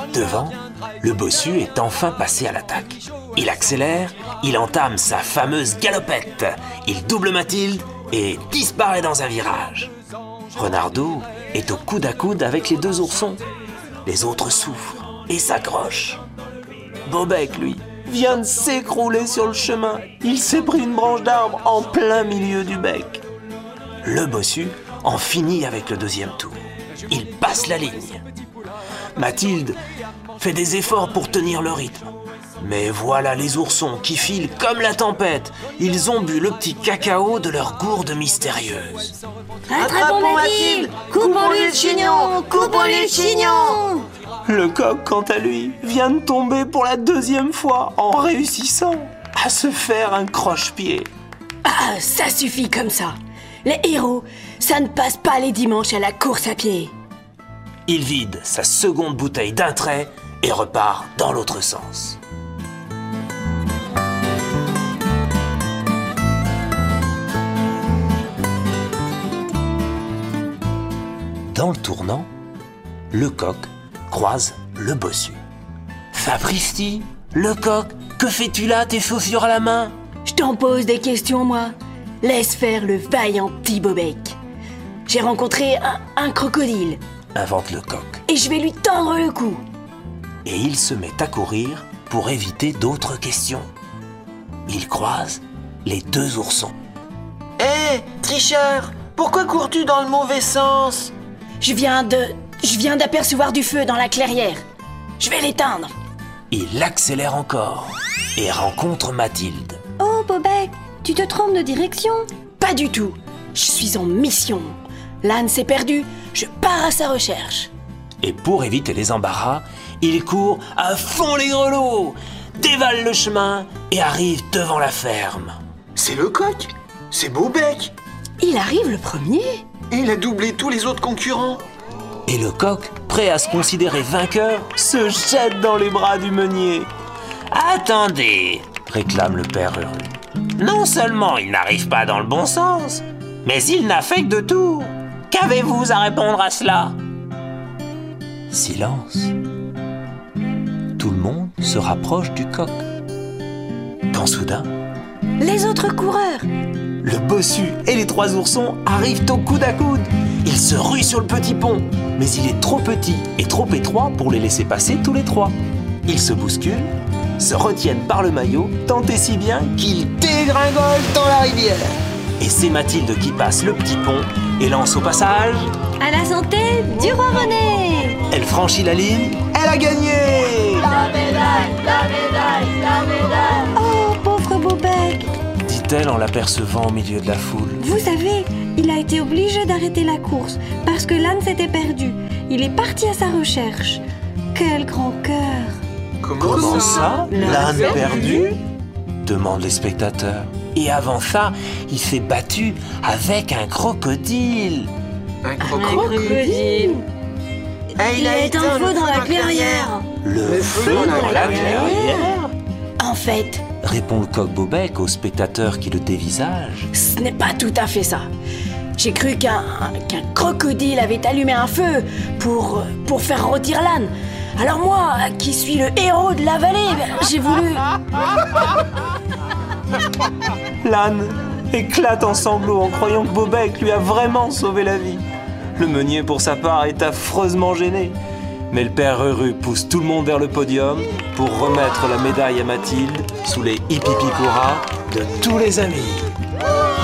Devant, le bossu est enfin passé à l'attaque. Il accélère, il entame sa fameuse galopette. Il double Mathilde et disparaît dans un virage. Renardeau est au coude à coude avec les deux oursons. Les autres souffrent et s'accrochent. Bobek, lui, vient de s'écrouler sur le chemin. Il s'est pris une branche d'arbre en plein milieu du bec. Le bossu en finit avec le deuxième tour. Il passe la ligne. Mathilde fait des efforts pour tenir le rythme. Mais voilà les oursons qui filent comme la tempête. Ils ont bu le petit cacao de leur gourde mystérieuse. Attrapons Mathilde! Coupons-lui le chignon! Coupons-lui le chignon! Le coq, quant à lui, vient de tomber pour la deuxième fois en réussissant à se faire un croche-pied. Ah, ça suffit comme ça. Les héros, ça ne passe pas les dimanches à la course à pied. Il vide sa seconde bouteille d'un trait et repart dans l'autre sens. Dans le tournant, le coq croise le bossu. « Sapristi, le coq, que fais-tu là, tes chaussures à la main ?» Je t'en pose des questions, moi. Laisse faire le vaillant petit Bobek. J'ai rencontré un crocodile. Invente le coq. Et je vais lui tendre le cou. Et il se met à courir pour éviter d'autres questions. Il croise les deux oursons. Hé, tricheur! Pourquoi cours-tu dans le mauvais sens? Je viens d'apercevoir du feu dans la clairière. Je vais l'éteindre. Il accélère encore et rencontre Mathilde. Oh, Bobek, tu te trompes de direction? Pas du tout. Je suis en mission. L'âne s'est perdu. Je pars à sa recherche. Et pour éviter les embarras, il court à fond les grelots, dévale le chemin et arrive devant la ferme. C'est le coq! C'est Bobek! Il arrive le premier. Et il a doublé tous les autres concurrents. Et le coq, prêt à se considérer vainqueur, se jette dans les bras du meunier. « Attendez !» réclame le père Heureux. « Non seulement il n'arrive pas dans le bon sens, mais il n'a fait que deux tours. Qu'avez-vous à répondre à cela ?» Silence. Tout le monde se rapproche du coq. Quand soudain, Les autres coureurs! le bossu et les trois oursons arrivent au coude à coude. Ils se ruent sur le petit pont, mais il est trop petit et trop étroit pour les laisser passer tous les trois. Ils se bousculent, se retiennent par le maillot, tant et si bien qu'ils dégringolent dans la rivière. Et c'est Mathilde qui passe le petit pont et lance au passage. À la santé du roi René! Elle franchit la ligne, elle a gagné! Oh, pauvre Bobek! Dit-elle en l'apercevant au milieu de la foule. Vous savez, il a été obligé d'arrêter la course parce que l'âne s'était perdu. Il est parti à sa recherche. Quel grand cœur! Comment ça, l'âne perdu ? Demandent les spectateurs. Et avant ça, il s'est battu avec un crocodile. Un crocodile? Il a éteint le feu dans la clairière! Le feu dans la clairière ? En fait, Répond le coq Bobek au spectateur qui le dévisage. ce n'est pas tout à fait ça. J'ai cru qu'un crocodile avait allumé un feu pour faire rôtir l'âne. Alors moi, qui suis le héros de la vallée, j'ai voulu... L'âne éclate en sanglots en croyant que Bobek lui a vraiment sauvé la vie. Le meunier, pour sa part, est affreusement gêné. Mais le père Heureux pousse tout le monde vers le podium pour remettre la médaille à Mathilde sous les hippipikoura de tous les amis.